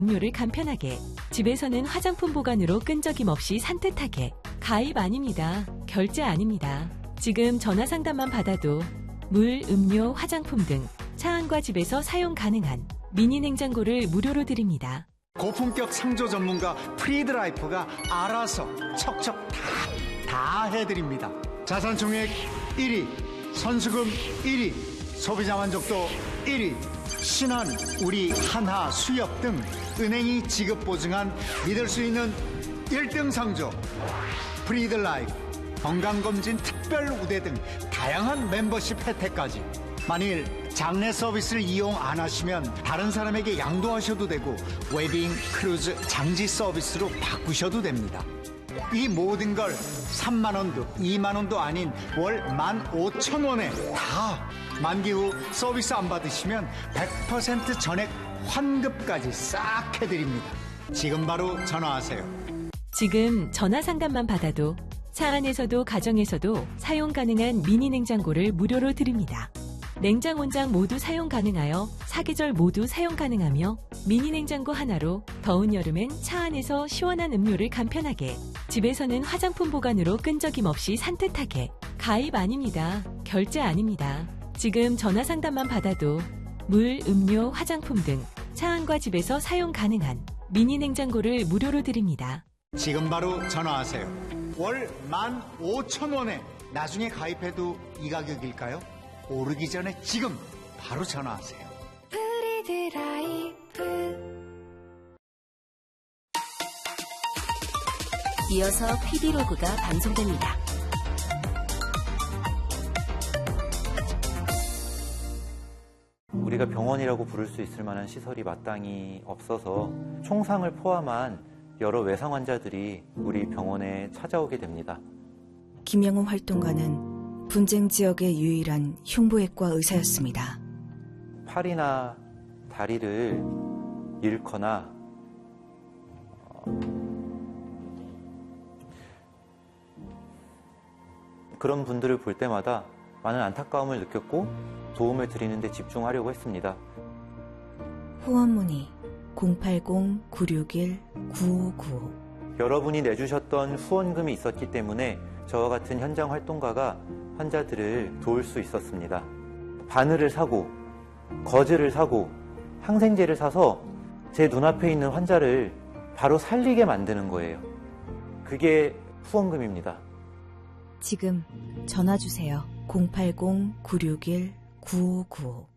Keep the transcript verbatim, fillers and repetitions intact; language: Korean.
음료를 간편하게, 집에서는 화장품 보관으로 끈적임 없이 산뜻하게. 가입 아닙니다. 결제 아닙니다. 지금 전화 상담만 받아도 물, 음료, 화장품 등 차 안과 집에서 사용 가능한 미니 냉장고를 무료로 드립니다. 고품격 상조 전문가 프리드라이프가 알아서 척척 다, 다 해드립니다. 자산 총액 일 위, 선수금 일 위, 소비자 만족도 일 위, 신한, 우리, 한하, 수협 등 은행이 지급 보증한 믿을 수 있는 일 등 상조 프리드라이프. 건강검진 특별 우대 등 다양한 멤버십 혜택까지. 만일 장내 서비스를 이용 안 하시면 다른 사람에게 양도하셔도 되고 웨딩, 크루즈, 장지 서비스로 바꾸셔도 됩니다. 이 모든 걸 삼만 원도 이만 원도 아닌 월 만 오천 원에 다. 만기 후 서비스 안 받으시면 백 퍼센트 전액 환급까지 싹 해드립니다. 지금 바로 전화하세요. 지금 전화 상담만 받아도 차 안에서도 가정에서도 사용 가능한 미니 냉장고를 무료로 드립니다. 냉장, 온장 모두 사용 가능하여 사계절 모두 사용 가능하며 미니 냉장고 하나로 더운 여름엔 차 안에서 시원한 음료를 간편하게, 집에서는 화장품 보관으로 끈적임 없이 산뜻하게. 가입 아닙니다. 결제 아닙니다. 지금 전화 상담만 받아도 물, 음료, 화장품 등 차 안과 집에서 사용 가능한 미니 냉장고를 무료로 드립니다. 지금 바로 전화하세요. 월 만 오천 원에 나중에 가입해도 이 가격일까요? 오르기 전에 지금 바로 전화하세요. 프리드라이프. 이어서 피디로그가 방송됩니다. 우리가 병원이라고 부를 수 있을 만한 시설이 마땅히 없어서 총상을 포함한 여러 외상 환자들이 우리 병원에 찾아오게 됩니다. 김영웅 활동가는 분쟁 지역의 유일한 흉부외과 의사였습니다. 팔이나 다리를 잃거나 어, 그런 분들을 볼 때마다 많은 안타까움을 느꼈고 도움을 드리는 데 집중하려고 했습니다. 후원 문의 공팔공 구육일 구오구오. 여러분이 내주셨던 후원금이 있었기 때문에 저와 같은 현장 활동가가 환자들을 도울 수 있었습니다. 바늘을 사고 거즈를 사고 항생제를 사서 제 눈앞에 있는 환자를 바로 살리게 만드는 거예요. 그게 후원금입니다. 지금 전화 주세요. 공팔공 구육일 구오구오.